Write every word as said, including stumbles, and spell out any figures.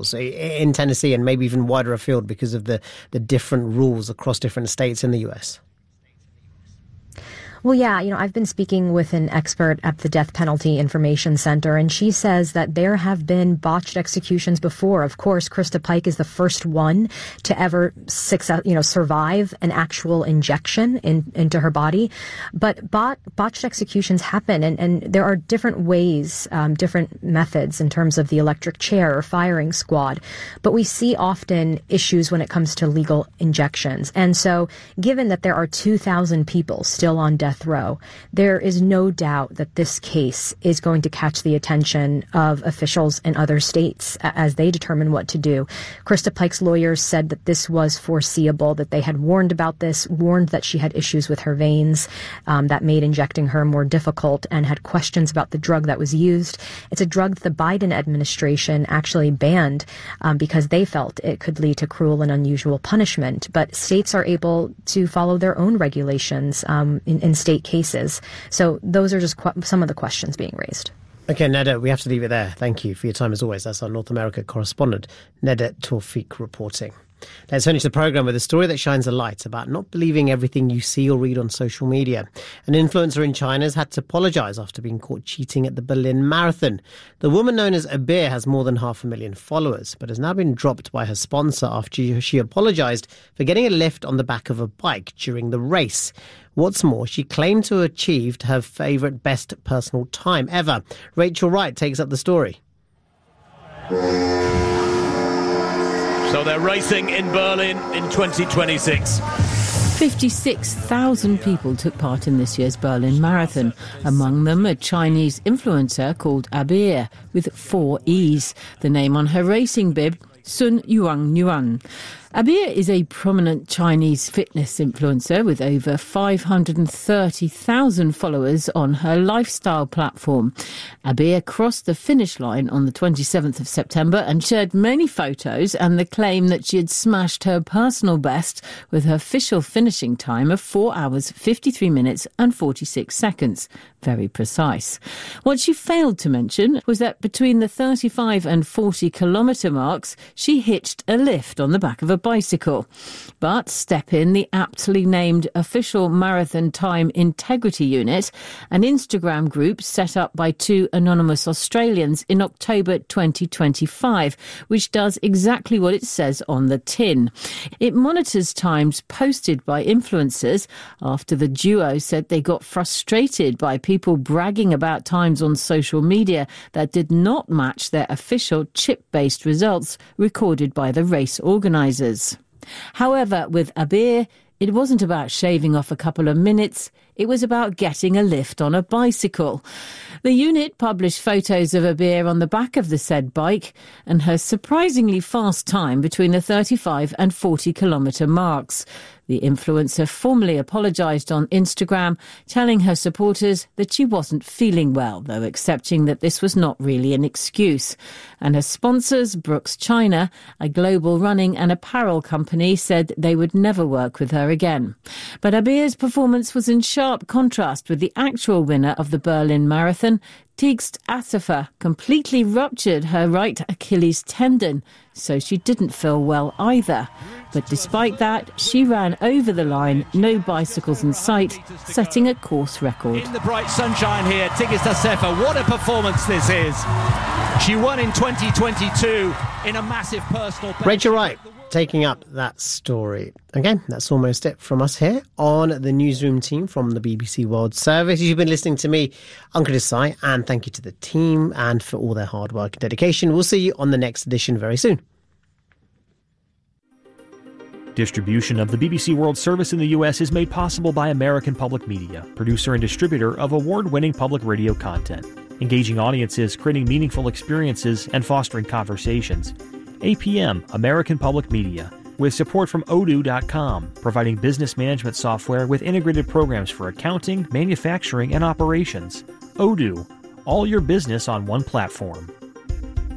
officials in Tennessee and maybe even wider afield because of the, the different rules across different states in the U S? Well, yeah, you know, I've been speaking with an expert at the Death Penalty Information Center, and she says that there have been botched executions before. Of course, Krista Pike is the first one to ever success, you know, survive an actual injection in, into her body. But bot, botched executions happen, and, and there are different ways, um, different methods in terms of the electric chair or firing squad. But we see often issues when it comes to legal injections. And so, given that there are two thousand people still on death row, there is no doubt that this case is going to catch the attention of officials in other states as they determine what to do. Krista Pike's lawyers said that this was foreseeable, that they had warned about this, warned that she had issues with her veins um, that made injecting her more difficult, and had questions about the drug that was used. It's a drug that the Biden administration actually banned um, because they felt it could lead to cruel and unusual punishment. But states are able to follow their own regulations um, in, in state cases. So those are just qu- some of the questions being raised. Okay, Neda, we have to leave it there. Thank you for your time as always. That's our North America correspondent, Neda Tawfiq, reporting. Let's finish the programme with a story that shines a light about not believing everything you see or read on social media. An influencer in China has had to apologise after being caught cheating at the Berlin Marathon. The woman known as Abir has more than half a million followers, but has now been dropped by her sponsor after she apologised for getting a lift on the back of a bike during the race. What's more, she claimed to have achieved her favourite best personal time ever. Rachel Wright takes up the story. So they're racing in Berlin in twenty twenty-six. fifty-six thousand people took part in this year's Berlin Marathon. Among them, a Chinese influencer called Abir, with four E's. The name on her racing bib, Sun Yuan Yuan. Abir is a prominent Chinese fitness influencer with over five hundred thirty thousand followers on her lifestyle platform. Abir crossed the finish line on the twenty-seventh of September and shared many photos and the claim that she had smashed her personal best with her official finishing time of four hours, fifty-three minutes and forty-six seconds. Very precise. What she failed to mention was that between the thirty-five and forty kilometre marks, she hitched a lift on the back of a bicycle. But step in the aptly named Official Marathon Time Integrity Unit, an Instagram group set up by two anonymous Australians in October twenty twenty-five, which does exactly what it says on the tin. It monitors times posted by influencers after the duo said they got frustrated by people bragging about times on social media that did not match their official chip-based results recorded by the race organisers. However, with Abir, it wasn't about shaving off a couple of minutes, it was about getting a lift on a bicycle. The unit published photos of Abir on the back of the said bike and her surprisingly fast time between the thirty-five and forty kilometre marks. The influencer formally apologised on Instagram, telling her supporters that she wasn't feeling well, though accepting that this was not really an excuse. And her sponsors, Brooks China, a global running and apparel company, said they would never work with her again. But Abir's performance was in sharp contrast with the actual winner of the Berlin Marathon. Tigst Assefa completely ruptured her right Achilles tendon, so she didn't feel well either. But despite that, she ran over the line, no bicycles in sight, setting a course record. In the bright sunshine here, Tigst Assefa, what a performance this is. She won in twenty twenty-two in a massive personal... Rachel Wright taking up that story. Again, that's almost it from us here on the newsroom team from the B B C World Service. You've been listening to me, Ankur Desai, and thank you to the team and for all their hard work and dedication. We'll see you on the next edition very soon. Distribution of the B B C World Service in the U S is made possible by American Public Media, producer and distributor of award-winning public radio content, engaging audiences, creating meaningful experiences, and fostering conversations. A P M, American Public Media, with support from odoo dot com, providing business management software with integrated programs for accounting, manufacturing, and operations. Odoo, all your business on one platform.